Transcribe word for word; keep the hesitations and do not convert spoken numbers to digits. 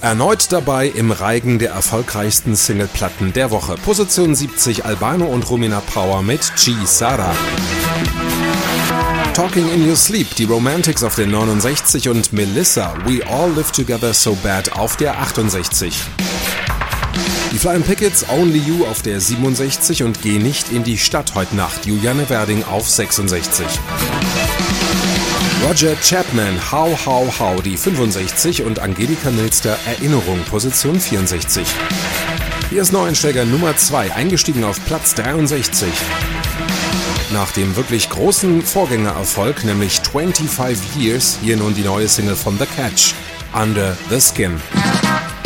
Erneut dabei im Reigen der erfolgreichsten Singleplatten der Woche. Position siebzig Albano und Romina Power mit G. Sara. Talking in Your Sleep, die Romantics auf der neunundsechzig und Melissa, We All Live Together So Bad auf der achtundsechzig. Die Flying Pickets, Only You auf der siebenundsechzig und Geh nicht in die Stadt heute Nacht, Juliane Werding auf sechsundsechzig. Roger Chapman, How How How, die fünfundsechzig und Angelika Milster, Erinnerung, Position vierundsechzig. Hier ist Neueinsteiger Nummer zwei, eingestiegen auf Platz dreiundsechzig. Nach dem wirklich großen Vorgängererfolg, nämlich twenty-five Years, hier nun die neue Single von The Catch, Under the Skin.